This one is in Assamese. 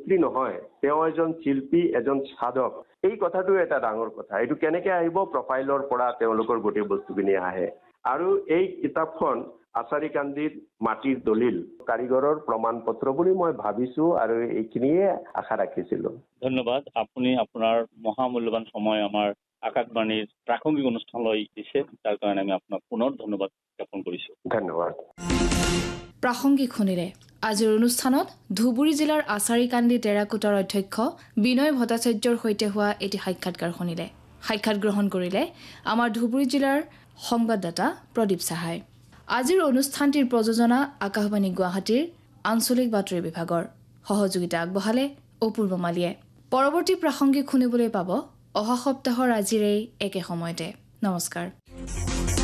অভিনেত্ৰী নহয়, তেওঁ এজন শিল্পী, এজন সাধক। এই কথাটো এটা ডাঙৰ কথা। এইটো কেনেকৈ আহিব? প্ৰফাইলৰ পৰা তেওঁলোকৰ গোটেই বস্তুখিনি আহে। আৰু এই কিতাপখন আচাৰী কান্দিৰ মাটিৰ দলিল, কাৰিকৰৰ প্ৰমাণ পত্ৰ বুলি মই ভাবিছোঁ আৰু এইখিনিয়ে আশা ৰাখিছিলোঁ। ধন্যবাদ। আপুনি আপোনাৰ মহামূল্যৱান সময় আমাৰ আকাশবাণীৰ প্ৰাসংগিক অনুষ্ঠানলৈ দিছে, তাৰ কাৰণে আমি আপোনাক পুনৰ ধন্যবাদ জ্ঞাপন কৰিছোঁ। ধন্যবাদ। প্ৰাসংগিক শুনিলে। আজিৰ অনুষ্ঠানত ধুবুৰী জিলাৰ আচাৰীকান্দি টেৰাকোটাৰ অধ্যক্ষ বিনয় ভট্টাচাৰ্যৰ সৈতে হোৱা এটি সাক্ষাৎকাৰ শুনিলে। সাক্ষাৎ গ্ৰহণ কৰিলে আমাৰ ধুবুৰী জিলাৰ সংবাদদাতা প্ৰদীপ সাহাই। আজিৰ অনুষ্ঠানটিৰ প্ৰযোজনা আকাশবাণী গুৱাহাটীৰ আঞ্চলিক বাতৰি বিভাগৰ। সহযোগিতা আগবঢ়ালে অপূৰ্ব মালিয়ে। পৰৱৰ্তী প্ৰাসংগিক শুনিবলৈ পাব অহা সপ্তাহৰ আজিৰ এই একে সময়তে। নমস্কাৰ।